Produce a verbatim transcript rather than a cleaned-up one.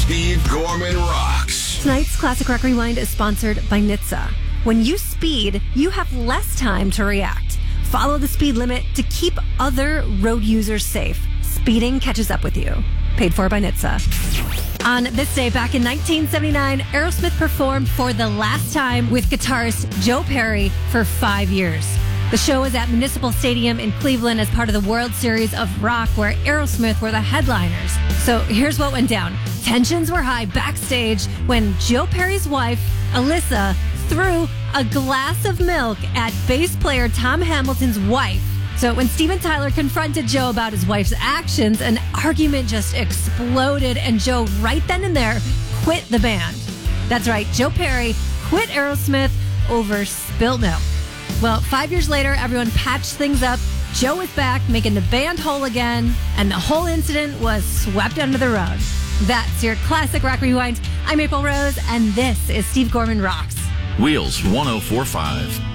Steve Gorman Rocks. Tonight's Classic Rock Rewind is sponsored by N H T S A. When you speed, you have less time to react. Follow the speed limit to keep other road users safe. Speeding catches up with you. Paid for by N H T S A. On this day, back in nineteen seventy-nine, Aerosmith performed for the last time with guitarist Joe Perry for five years. The show was at Municipal Stadium in Cleveland as part of the World Series of Rock, where Aerosmith were the headliners. So here's what went down. Tensions were high backstage when Joe Perry's wife, Alyssa, threw a glass of milk at bass player Tom Hamilton's wife. So when Steven Tyler confronted Joe about his wife's actions, an argument just exploded, and Joe, right then and there, quit the band. That's right, Joe Perry quit Aerosmith over spilt milk. Well, five years later, everyone patched things up. Joe was back, making the band whole again, and the whole incident was swept under the rug. That's your Classic Rock Rewind. I'm April Rose, and this is Steve Gorman Rocks. Wheels one oh four point five.